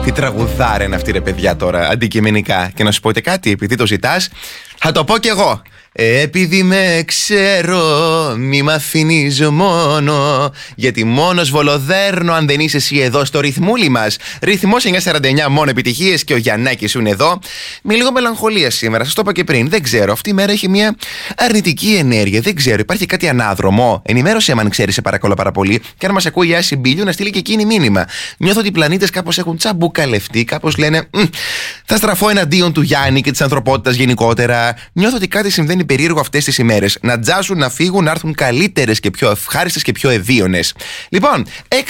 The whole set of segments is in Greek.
Τι τραγουδάρα είναι αυτή, ρε παιδιά, τώρα, αντικειμενικά. Και να σου πω και κάτι, επειδή το ζητάς, θα το πω κι εγώ. Επειδή με ξέρω, μη μ' αφήνεις μόνο. Γιατί μόνος βολοδέρνω αν δεν είσαι εσύ εδώ στο ρυθμούλι μας. Ρυθμός 949, μόνο επιτυχίες και ο Γιαννάκης σου είναι εδώ. Με λίγο μελαγχολία σήμερα, σας το είπα και πριν. Δεν ξέρω, αυτή η μέρα έχει μια αρνητική ενέργεια. Δεν ξέρω, υπάρχει κάτι ανάδρομο. Ενημέρωσέ με αν ξέρεις, σε παρακαλώ πάρα πολύ. Και αν μας ακούει η Άση Μπίλιου, να στείλει και εκείνη μήνυμα. Νιώθω ότι οι πλανήτες κάπως έχουν τσαμπουκαλευτεί, κάπως λένε θα στραφώ εναντίον του Γιάννη και της ανθρωπότητας γενικότερα. Νιώθω ότι κάτι συμβαίνει περίεργο αυτές τις ημέρες. Να τζάσουν, να φύγουν, να έρθουν καλύτερες και πιο ευχάριστες και πιο ευίωνες. Λοιπόν,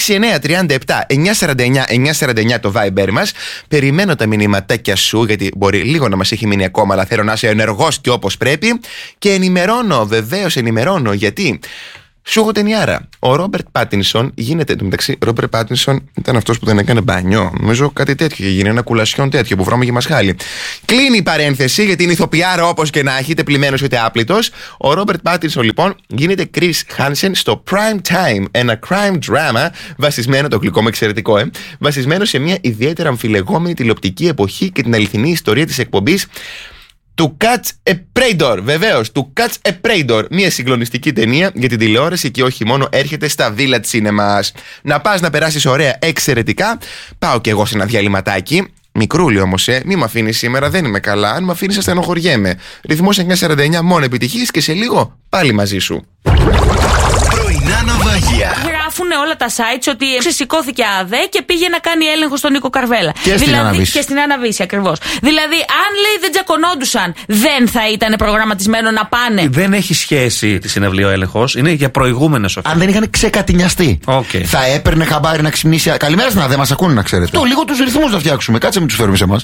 6937-949-949 το Viber μας. Περιμένω τα μηνυματάκια σου, γιατί μπορεί λίγο να μας έχει μείνει ακόμα, αλλά θέλω να είσαι ενεργός και όπως πρέπει. Και ενημερώνω, βεβαίως ενημερώνω, γιατί σου έχω ταινιάρα. Ο Ρόμπερτ Πάτινσον γίνεται. Εν τω μεταξύ, Ρόμπερτ Πάτινσον ήταν αυτός που δεν έκανε μπάνιο. Νομίζω κάτι τέτοιο είχε γίνει, ένα κουλασιόν τέτοιο που βρώμαγε μασχάλι. Κλείνει η παρένθεση, γιατί είναι ηθοποιάρα όπως και να έχει, είτε πλημμένος είτε άπλητος. Ο Ρόμπερτ Πάτινσον λοιπόν γίνεται Chris Hansen στο Prime Time, ένα crime drama βασισμένο, το γλυκό μου εξαιρετικό, βασισμένο σε μια ιδιαίτερα αμφιλεγόμενη τηλεοπτική εποχή και την αληθινή ιστορία της εκπομπής του Catch a Predator, βεβαίως, του Catch a Predator. Μια συγκλονιστική ταινία για την τηλεόραση και όχι μόνο, έρχεται στα Village Cinemas. Να πας να περάσεις ωραία, εξαιρετικά. Πάω κι εγώ σε ένα διαλυματάκι. Μικρούλι όμως, μη μ' αφήνεις σήμερα, δεν είμαι καλά. Αν μ' αφήνεις, στενοχωριέμαι. Ρυθμός 949, μόνο επιτυχίες και σε λίγο πάλι μαζί σου. Πρωινά ναυάγια. Γράφουν όλα τα sites ότι ξεσηκώθηκε ΑΔΕ και πήγε να κάνει έλεγχο στον Νίκο Καρβέλα. Και στην Αναβίση. Και στην Αναβίση, ακριβώς. Δηλαδή, αν λέει δεν τζακωνόντουσαν, δεν θα ήταν προγραμματισμένο να πάνε. Δεν έχει σχέση τη συναυλία ο έλεγχος, είναι για προηγούμενες οφείλες. Αν δεν είχαν ξεκατηνιαστεί, θα έπαιρνε χαμπάρι να ξυπνήσει. Καλημέρα στην ΑΔΕ, μας ακούνε να ξέρετε. Το λίγο τους ρυθμούς να φτιάξουμε. Κάτσε μην τους φέρουμε σε εμάς.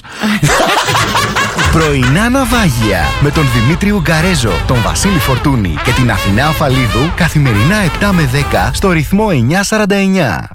Πρωινά ναυάγια με τον Δημήτρη Ουγκαρέζο, τον Βασίλη Φορτούνη και την Αθηνά Αφαλίδου καθημερινά 7 με 10 στο ρυθμό 949.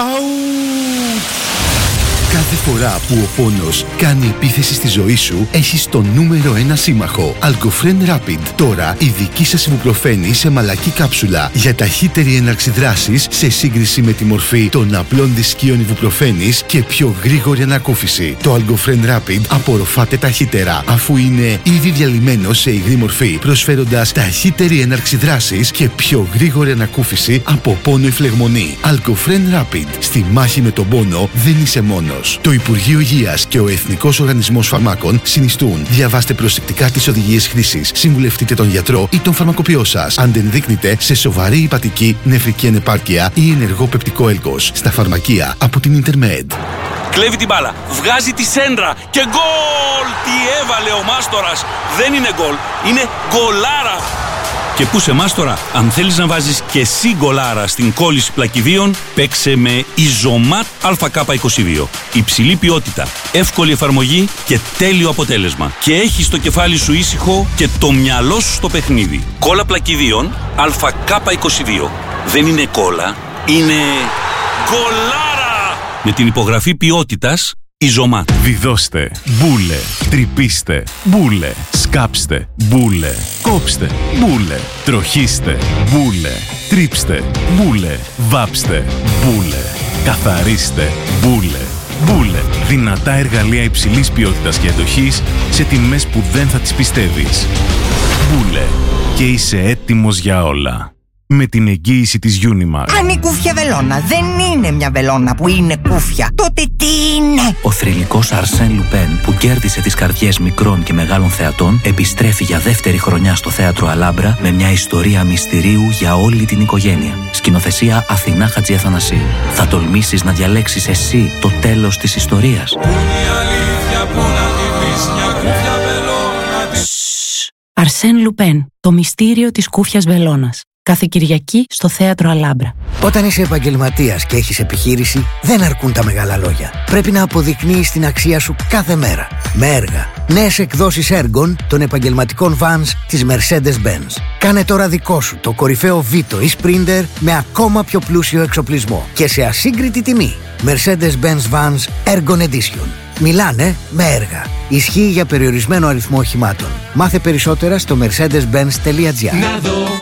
Κάθε φορά που ο πόνος κάνει επίθεση στη ζωή σου, έχεις το νούμερο 1 σύμμαχο. Algofren Rapid. Τώρα η δική σας ιβουπροφένη σε μαλακή κάψουλα για ταχύτερη έναρξη δράσης σε σύγκριση με τη μορφή των απλών δισκίων ιβουπροφένης και πιο γρήγορη ανακούφιση. Το Algofren Rapid απορροφάται ταχύτερα, αφού είναι ήδη διαλυμένο σε υγρή μορφή, προσφέροντας ταχύτερη έναρξη δράσης και πιο γρήγορη ανακούφιση από πόνο ή φλεγμονή. Algofren Rapid. Στη μάχη με τον πόνο δεν είσαι μόνος. Το Υπουργείο Υγείας και ο Εθνικός Οργανισμός Φαρμάκων συνιστούν. Διαβάστε προσεκτικά τις οδηγίες χρήσης. Συμβουλευτείτε τον γιατρό ή τον φαρμακοποιό σας. Αν ενδείκνυται σε σοβαρή υπατική, νεφρική ανεπάρκεια ή ενεργό πεπτικό έλκος. Στα φαρμακεία από την Intermed. Κλέβει την μπάλα, βγάζει τη σέντρα και γκολ! Τι έβαλε ο Μάστορας! Δεν είναι γκολ, είναι γκολάρα! Και πού σε Μάστορα, αν θέλεις να βάζεις και εσύ γκολάρα στην κόλληση πλακιδίων, παίξε με Ιζωμάτ ΑΚ22. Υψηλή ποιότητα, εύκολη εφαρμογή και τέλειο αποτέλεσμα. Και έχεις το κεφάλι σου ήσυχο και το μυαλό σου στο παιχνίδι. Κόλλα πλακιδίων ΑΚ22. Δεν είναι κόλλα, είναι γκολάρα! Με την υπογραφή ποιότητας Ιζωμάτ. Βιδώστε, μπούλε, τρυπήστε, μπούλε, σκάψτε, μπούλε, κόψτε, μπούλε, τροχίστε, μπούλε, τρίψτε, μπούλε, βάψτε, μπούλε, καθαρίστε, μπούλε. Μπούλε, δυνατά εργαλεία υψηλής ποιότητας και αντοχής σε τιμές που δεν θα τις πιστεύεις. Μπούλε, και είσαι έτοιμος για όλα. Με την εγγύηση της Unimax. Αν η κούφια βελόνα δεν είναι μια βελόνα που είναι κούφια, τότε τι είναι? Ο θρυλικός Αρσέν Λουπέν, που κέρδισε τις καρδιές μικρών και μεγάλων θεατών, επιστρέφει για δεύτερη χρονιά στο θέατρο Αλάμπρα με μια ιστορία μυστηρίου για όλη την οικογένεια. Σκηνοθεσία Αθηνά Χατζιαθανασίου. Θα τολμήσεις να διαλέξεις εσύ το τέλος της ιστορίας? Πού είναι η αλήθεια, πού να τη βρεις μια κούφια βελόνα? Αρσέν Λουπέν, το μυστήριο της κούφιας βελόνας. Κάθε Κυριακή στο θέατρο Αλάμπρα. Όταν είσαι επαγγελματίας και έχεις επιχείρηση, δεν αρκούν τα μεγάλα λόγια. Πρέπει να αποδεικνύεις την αξία σου κάθε μέρα. Με έργα. Νέες εκδόσεις έργων των επαγγελματικών vans της Mercedes-Benz. Κάνε τώρα δικό σου το κορυφαίο Vito ή Sprinter με ακόμα πιο πλούσιο εξοπλισμό και σε ασύγκριτη τιμή. Mercedes-Benz Vans Ergon Edition. Μιλάνε με έργα. Ισχύει για περιορισμένο αριθμό οχημάτων. Μάθε περισσότερα στο mercedes-benz.gr.